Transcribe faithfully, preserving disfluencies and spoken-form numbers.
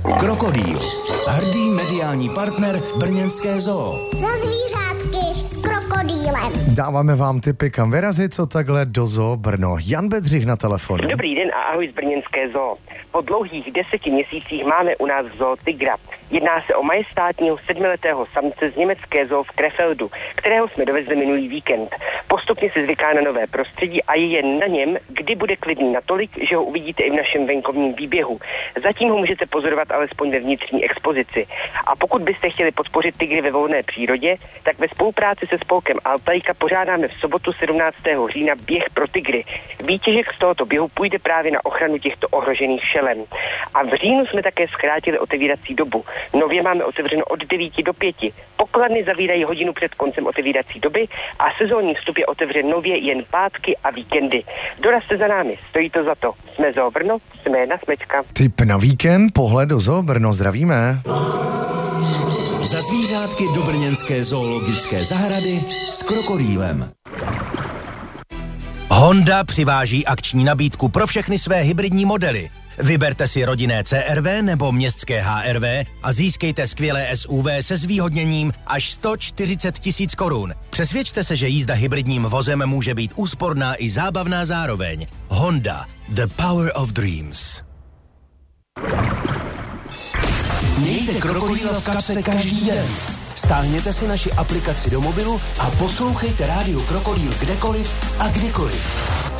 Krokodýl. Hrdý mediální partner brněnské zoo. Za zvířátky s krokodýlem. Dáváme vám tipy, kam vyrazit, co takhle do zoo Brno. Jan Bedřich na telefonu. Dobrý den a ahoj z brněnské zoo. Po dlouhých deseti měsících máme u nás v zoo tygra. Jedná se o majestátního sedmiletého samce z německé zoo v Krefeldu, kterého jsme dovezli minulý víkend. Postupně se zvyká na nové prostředí a je jen na něm, kdy bude klidný natolik, že ho uvidíte i v našem venkovním výběhu. Zatím ho můžete pozorovat alespoň ve vnitřní expozici. A pokud byste chtěli podpořit tygry ve volné přírodě, tak ve spolupráci se spolkem Altajka pořádáme v sobotu sedmnáctého října běh pro tygry. Výtěžek z tohoto běhu půjde právě na ochranu těchto ohrožených šelem. A v říjnu jsme také zkrátili otevírací dobu. Nově máme otevřeno od devíti do pěti. Pokladny zavírají hodinu před koncem otevírací doby a sezónní vstup je otevřen nově jen pátky a víkendy. Dorazte za námi, stojí to za to. Jsme Zoo Brno, jsme Jana Smečka. Tip na víkend, pohled do zoo Brno, zdravíme. Za zvířátky do brněnské zoologické zahrady s krokodýlem. Honda přiváží akční nabídku pro všechny své hybridní modely. Vyberte si rodinné C R V nebo městské H R V a získejte skvělé S U V se zvýhodněním až sto čtyřicet tisíc korun. Přesvědčte se, že jízda hybridním vozem může být úsporná i zábavná zároveň. Honda, the power of dreams. Mějte krokodýla v kapse každý den. Stáhněte si naši aplikaci do mobilu a poslouchejte rádio Krokodýl kdekoliv a kdykoliv.